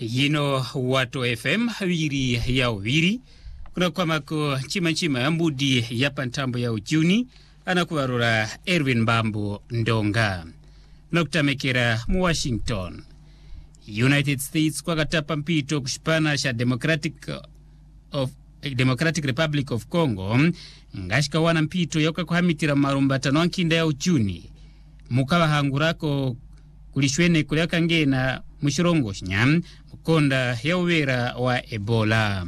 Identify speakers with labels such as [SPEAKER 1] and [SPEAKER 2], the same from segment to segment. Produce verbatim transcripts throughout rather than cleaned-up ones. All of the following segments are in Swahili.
[SPEAKER 1] Yino Watu F M wiri ya wiri kuna kwa mako chima chima ya mbudi ya pantambo ya ujuni anakuwarura Erwin Bambu Ndonga Nokta Mekira mu Washington. United States kwa katapa mpito kushipana sha Democratic of Democratic Republic of Congo ngashika wana mpito yoka kuhamitira marumbatano wankinda ya ujuni mukawa hangurako kulishwene kuliaka ngena mushirongo shinyam mkonda ya uwera wa Ebola.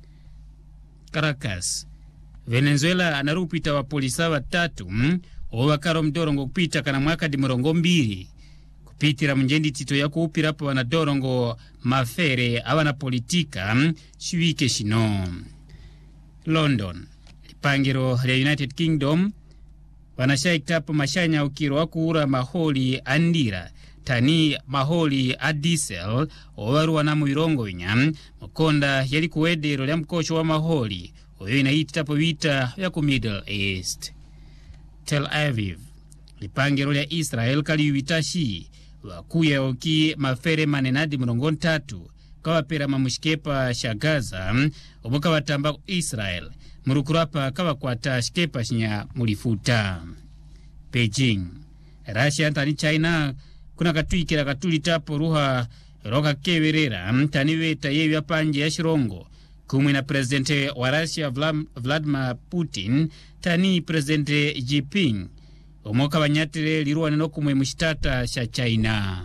[SPEAKER 1] Caracas, Venezuela anarupita wa polisa wa tatu owakaro mdorongo kupita kana mwaka di murongo mbili kupitira mnjendi tito ya kuupira pa wanadorongo mafere awana politika shiwike shino. London, lipangiro ya United Kingdom wanashaiktapo mashanya ukiro wakuura maholi andira tani maholi adisel owaru wanamu irongo inyam mkonda yali kuwedero ya mkosho wa maholi oyo inaititapo vita ya ku Middle East. Tel Aviv, lipangiro ya Israel kali witashi wakuya oki mafere manenadi mrongo ntatu kawapera mamushikepa sha Gaza oboka watamba Israel murukurapa kawa kwata shikepa shinya mulifuta. Beijing, Russia antani China kuna katuikira katulitapo ruha roka kewerera mtaniweta yewe ya panje ya shirongo kumwe na presidente wa Russia Vladimir Putin tani presidente Xi Jinping omoka wanyatire liruwa neno kumwe mshitata sha China.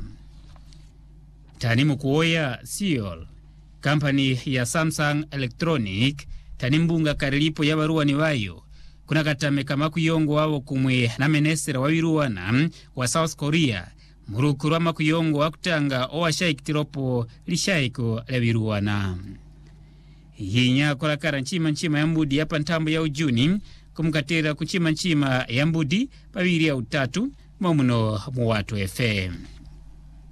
[SPEAKER 1] Tani mukuoya Seoul, kampani ya Samsung Electronic tani mbunga karilipo ya waruwa ni wayo kuna katame kama kuyongo wao kumwe na menesera wawiruwana wa South Korea murukuru ama kuyongo wakutanga owa shaikitiropo lishaiko lewiruwana. Hinya kola kara nchima nchima ya mbudi ya pantambo ya ujuni kumkatera kuchima nchima ya mbudi pawiri ya utatu mamuno mu Watu F M.